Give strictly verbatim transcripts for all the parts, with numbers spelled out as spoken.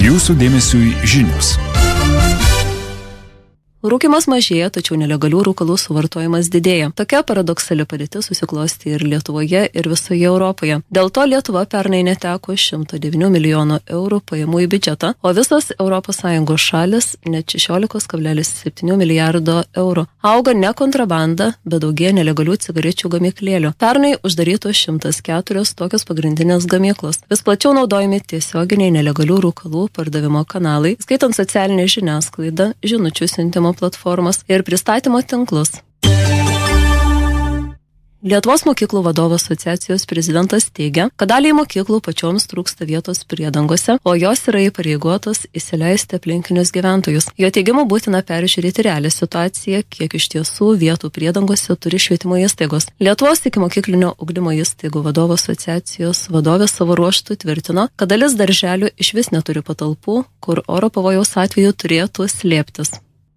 Jūsų dėmesiui žinios. Rūkymas mažėja, tačiau nelegalių rūkalų suvartojimas didėja. Tokia paradoksali padėtis susiklosti ir Lietuvoje, ir visoje Europoje. Dėl to Lietuva pernai neteko šimto devynių milijonų eurų pajamų į biudžetą, o visos Europos Sąjungos šalis net šešiolika kablelis septyni milijardo eurų. Auga ne kontrabanda, bet daugėja nelegalių cigarečių gamyklėlių. Pernai uždarytos šimtas keturios tokios pagrindinės gamyklos. Vis plačiau naudojami tiesioginiai nelegalių rūkalų pardavimo kanalai, skaitant socialinę žiniasklaidą, žinučių siuntimo platformas ir pristatymo tinklus. Lietuvos mokyklų vadovų asociacijos prezidentas teigia, kad daliai mokyklų pačioms trūksta vietos priedangose, o jos yra įpareigotos įsileisti aplinkinius gyventojus. Jo teigimu būtina peržiūrėti realią situaciją, kiek iš tiesų vietų priedangose turi švietimo įstaigos. Lietuvos ikimokyklinio ugdymo įstaigų vadovų asociacijos vadovė savo ruožtu tvirtino, kad dalis darželių išvis neturi patalpų, kur oro pavojaus atveju turėtų slėptis.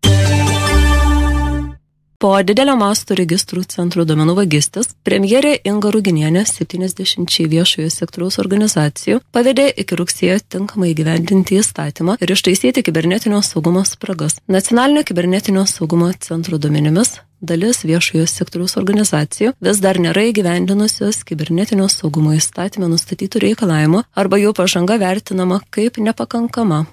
Po didelio masto registrų centrų duomenų vagystės, premjerė Inga Ruginienė septyniasdešimčiai viešojo sektoriaus organizacijų pavedė iki rugsėjo tinkamai įgyvendinti įstatymą ir ištaisyti kibernetinio saugumo spragas. Nacionalinio kibernetinio saugumo centro duomenimis dalis viešojo sektoriaus organizacijų vis dar nėra įgyvendinusios kibernetinio saugumo įstatyme nustatytų reikalavimų arba jų pažanga vertinama kaip nepakankama.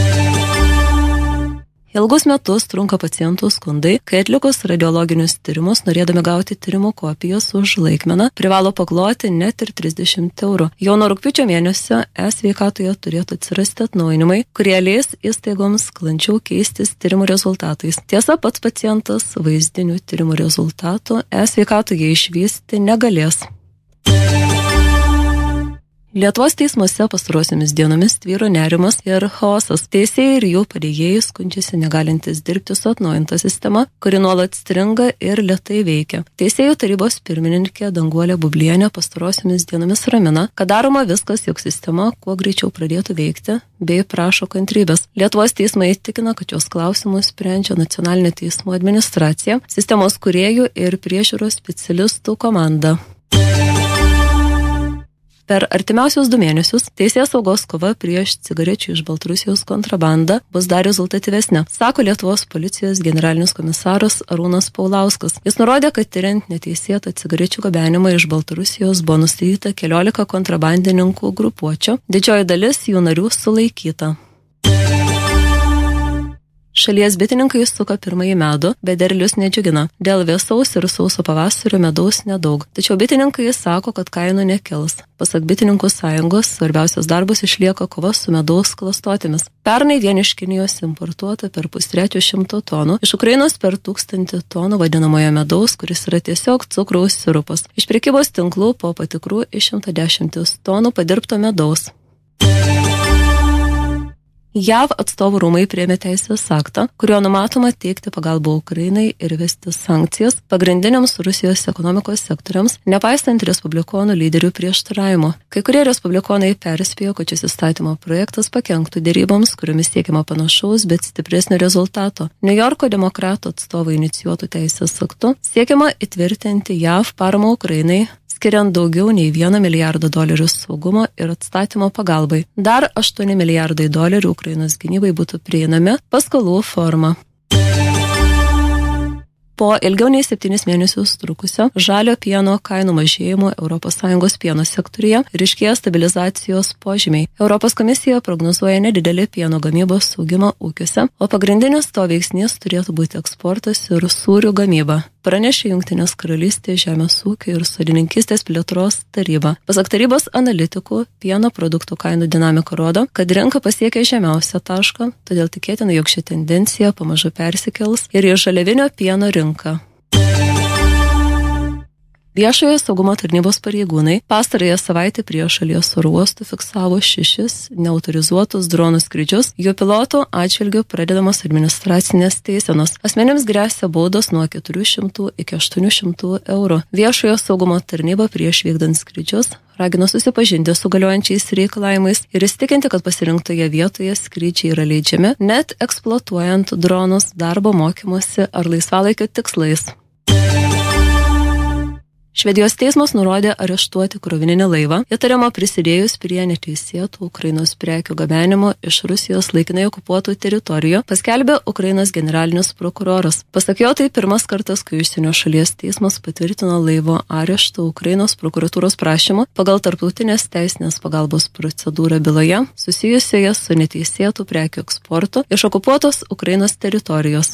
Ilgus metus trunka pacientų skundai, kai atlikus radiologinius tyrimus, norėdami gauti tyrimų kopijas už laikmeną, privalo pakloti net ir trisdešimt eurų. Jau nuo rugpjūčio mėnesio e-sveikatoje turėtų atsirasti atnaujinimai, kurie leis įstaigoms sklandžiau keistis tyrimų rezultatais. Tiesa, pats pacientas vaizdinių tyrimų rezultatų e-sveikatoje išvysti negalės. Lietuvos teismuose pastarosiomis dienomis tvyro nerimas ir chaosas. Teisėjai ir jų padėjėjai skundžiasi negalintis dirbti su atnaujinta sistema, kuri nuolat stringa ir lėtai veikia. Teisėjų tarybos pirmininkė Danguolė Bublienė pastarosiomis dienomis ramina, kad daroma viskas, jog sistema kuo greičiau pradėtų veikti, bei prašo kantrybės. Lietuvos teismai tikina, kad šios klausimus sprendžia nacionalinė teismų administracija, sistemos kūrėjų ir priežiūros specialistų komanda. Per artimiausius du mėnesius teisės saugos kova prieš cigarečių iš Baltarusijos kontrabandą bus dar rezultatyvesnė, sako Lietuvos policijos generalinis komisaras Arūnas Paulauskas. Jis nurodė, kad tyriant neteisėtą cigarečių gabenimą iš Baltarusijos buvo nustatyta keliolika kontrabandininkų grupuočių, didžioji dalis jų narių sulaikyta. Šalies bitininkai suka pirmąjį medų, bet derlius nedžiugina. Dėl vėsaus ir sauso pavasario medaus nedaug. Tačiau bitininkai sako, kad kainų nekils. Pasak bitininkų sąjungos, svarbiausias darbas išlieka kova su medaus klastotėmis. Pernai vien iš Kinijos importuota per pustrečio šimto tonų, iš Ukrainos per tūkstantį tonų vadinamojo medaus, kuris yra tiesiog cukraus sirupas. Iš prekybos tinklų po patikrų išimta dešimtis tonų padirbto medaus. J A V atstovų rūmai priėmė teisės aktą, kuriuo numatoma teikti pagalbą Ukrainai ir vesti sankcijas pagrindiniams Rusijos ekonomikos sektoriams, nepaisant respublikonų lyderių prieštaravimo. Kai kurie respublikonai perspėjo, kad šis įstatymo projektas pakenktų deryboms, kuriomis siekiama panašaus, bet stipresnio rezultato. New Yorko demokratų atstovai inicijuotų teisės aktu siekiama įtvirtinti J A V paramą Ukrainai, skiriant daugiau nei vieną milijardą dolerių saugumo ir atstatymo pagalbai. Dar aštuoni milijardai dolerių Ukrainos gynybai būtų prieinami paskolų forma. Po ilgiau nei septynis mėnesius trukusio žalio pieno kainų mažėjimo Europos Sąjungos pieno sektoriuje ryškėja stabilizacijos požymiai. Europos komisija prognozuoja nedidelį pieno gamybos augimą ūkiuose, o pagrindinis to veiksnys turėtų būti eksportas ir sūrių gamyba. Pranešė Jungtinės karalystės žemės ūkio ir sodininkystės plėtros taryba. Pasak tarybos analitikų, pieno produktų kainų dinamika rodo, kad rinka pasiekė žemiausią tašką, todėl tikėtina, jog ši tendencija pamažu persikels ir į žaliavinio pieno rinką. Viešojo saugumo tarnybos pareigūnai pastarąją savaitę prie šalies oro uostų fiksavo šešis neautorizuotus dronų skrydžius, jų pilotų atžvilgiu pradedamos administracinės teisenos. Asmenims gresia baudos nuo keturių šimtų iki aštuonių šimtų eurų. Viešojo saugumo tarnyba prieš vykdant skrydžius ragino susipažinti su galiojančiais reikalavimais ir įsitikinti, kad pasirinktoje vietoje skrydžiai yra leidžiami, net eksploatuojant dronus darbo mokymosi ar laisvalaikio tikslais. Švedijos teismas nurodė areštuoti krovininį laivą, įtariamą prisidėjus prie neteisėtų Ukrainos prekių gabenimo iš Rusijos laikinai okupuotų teritorijų, paskelbė Ukrainos generalinis prokuroras. Pasak jo, tai pirmas kartas, kai užsienio šalies teismas patvirtino laivo areštą Ukrainos prokuratūros prašymu pagal tarptautinės teisinės pagalbos procedūrą byloje, susijusioje su neteisėtų prekių eksportu iš okupuotos Ukrainos teritorijos.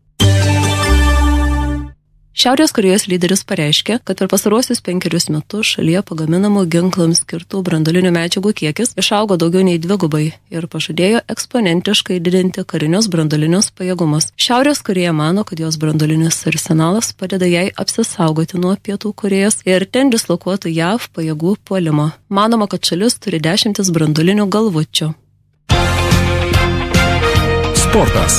Šiaurės Korėjos lyderis pareiškė, kad per pastaruosius penkerius metus šalyje pagaminamų ginklams skirtų branduolinių medžiagų kiekis išaugo daugiau nei dvigubai ir pažadėjo eksponentiškai didinti karinius branduolinius pajėgumus. Šiaurės Korėja mano, kad jos branduolinis arsenalas padeda jai apsisaugoti nuo Pietų Korėjos ir ten dislokuotų J A V pajėgų puolimo. Manoma, kad šalis turi dešimtis branduolinių galvučių. Sportas.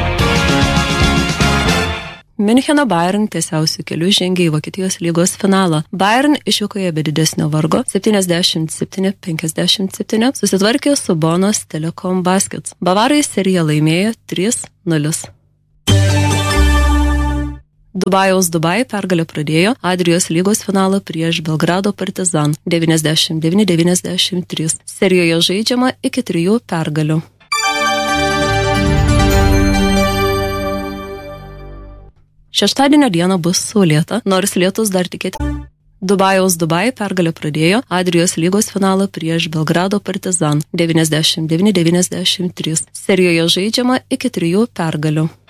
Miuncheno Bayern tiesiausių kelių žengė į Vokietijos lygos finalą. Bayern išvykoje be didesnio vargo septyniasdešimt septyni penkiasdešimt septyni susitvarkė su Bonos Telekom Baskets. Bavarai seriją laimėjo trys nulis. Dubajaus Dubai pergalę pradėjo Adrijos lygos finalą prieš Belgrado Partizan devyniasdešimt devyni devyniasdešimt trys. Serijoje žaidžiama iki trijų pergalių. Šeštadienio dieną bus saulėta, nors lietus dar tikėti. Dubajaus Dubai pergalę pradėjo Adrijos lygos finalą prieš Belgrado Partizan devyniasdešimt devyni devyniasdešimt trys. Serijoje žaidžiama iki trijų pergalių.